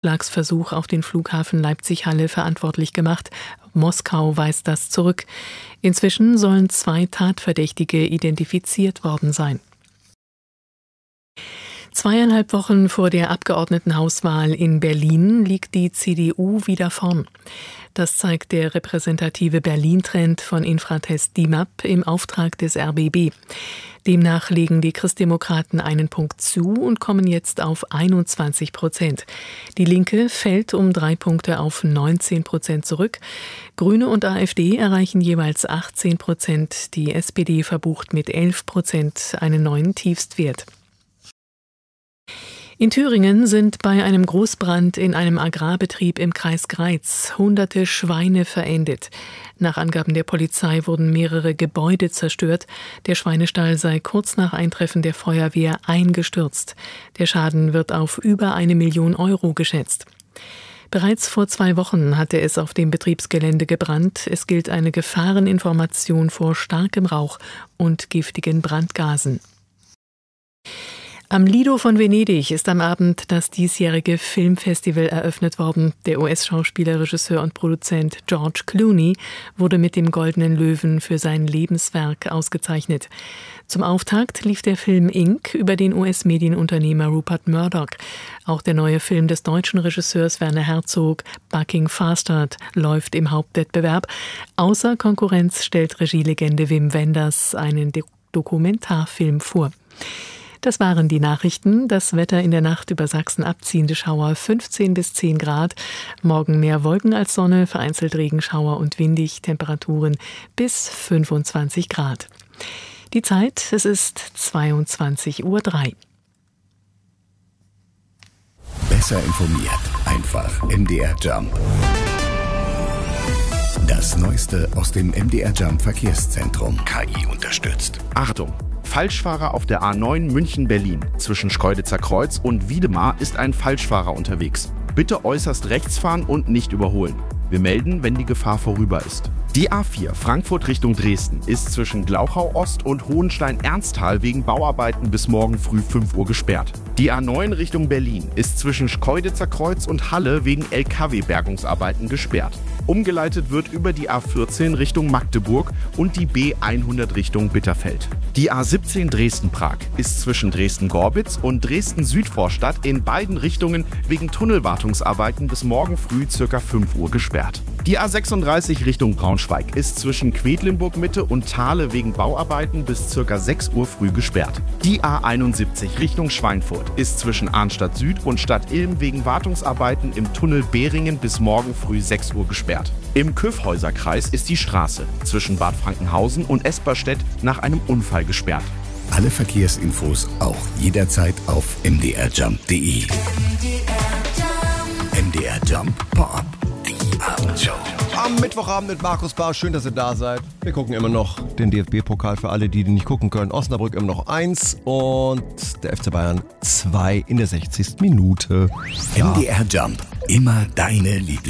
Anschlagsversuch auf den Flughafen Leipzig-Halle verantwortlich gemacht. Moskau weist das zurück. Inzwischen sollen 2 Tatverdächtige identifiziert worden sein. 2,5 Wochen vor der Abgeordnetenhauswahl in Berlin liegt die CDU wieder vorn. Das zeigt der repräsentative Berlin-Trend von Infratest DIMAP im Auftrag des RBB. Demnach legen die Christdemokraten einen Punkt zu und kommen jetzt auf 21%. Die Linke fällt um 3 Punkte auf 19% zurück. Grüne und AfD erreichen jeweils 18%. Die SPD verbucht mit 11% einen neuen Tiefstwert. In Thüringen sind bei einem Großbrand in einem Agrarbetrieb im Kreis Greiz hunderte Schweine verendet. Nach Angaben der Polizei wurden mehrere Gebäude zerstört. Der Schweinestall sei kurz nach Eintreffen der Feuerwehr eingestürzt. Der Schaden wird auf über 1 Million Euro geschätzt. Bereits vor 2 Wochen hatte es auf dem Betriebsgelände gebrannt. Es gilt eine Gefahreninformation vor starkem Rauch und giftigen Brandgasen. Am Lido von Venedig ist am Abend das diesjährige Filmfestival eröffnet worden. Der US-Schauspieler, Regisseur und Produzent George Clooney wurde mit dem Goldenen Löwen für sein Lebenswerk ausgezeichnet. Zum Auftakt lief der Film Inc. über den US-Medienunternehmer Rupert Murdoch. Auch der neue Film des deutschen Regisseurs Werner Herzog, Bucking Fastard, läuft im Hauptwettbewerb. Außer Konkurrenz stellt Regielegende Wim Wenders einen Dokumentarfilm vor. Das waren die Nachrichten. Das Wetter in der Nacht über Sachsen abziehende Schauer 15 bis 10 Grad. Morgen mehr Wolken als Sonne, vereinzelt Regenschauer und windig, Temperaturen bis 25 Grad. Die Zeit, es ist 22:03 Uhr. Besser informiert, einfach MDR Jump. Das Neueste aus dem MDR Jump Verkehrszentrum. KI unterstützt. Achtung! Falschfahrer auf der A9 München-Berlin. Zwischen Schkeuditzer Kreuz und Wiedemar ist ein Falschfahrer unterwegs. Bitte äußerst rechts fahren und nicht überholen. Wir melden, wenn die Gefahr vorüber ist. Die A4 Frankfurt Richtung Dresden ist zwischen Glauchau Ost und Hohenstein-Ernsthal wegen Bauarbeiten bis morgen früh 5 Uhr gesperrt. Die A9 Richtung Berlin ist zwischen Schkeuditzer Kreuz und Halle wegen LKW-Bergungsarbeiten gesperrt. Umgeleitet wird über die A14 Richtung Magdeburg und die B100 Richtung Bitterfeld. Die A17 Dresden-Prag ist zwischen Dresden-Gorbitz und Dresden-Südvorstadt in beiden Richtungen wegen Tunnelwartungsarbeiten bis morgen früh ca. 5 Uhr gesperrt. Die A36 Richtung Braunschweig ist zwischen Quedlinburg-Mitte und Thale wegen Bauarbeiten bis ca. 6 Uhr früh gesperrt. Die A71 Richtung Schweinfurt ist zwischen Arnstadt Süd und Stadt Ilm wegen Wartungsarbeiten im Tunnel Behringen bis morgen früh 6 Uhr gesperrt. Im Kyffhäuserkreis ist die Straße zwischen Bad Frankenhausen und Esperstedt nach einem Unfall gesperrt. Alle Verkehrsinfos auch jederzeit auf mdrjump.de. MDR Jump Pop. Die Abendshow. Am Mittwochabend mit Markus Bahr. Schön, dass ihr da seid. Wir gucken immer noch den DFB-Pokal für alle, die nicht gucken können. Osnabrück immer noch 1 und der FC Bayern 2 in der 60. Minute. MDR Jump. Immer deine Lieblings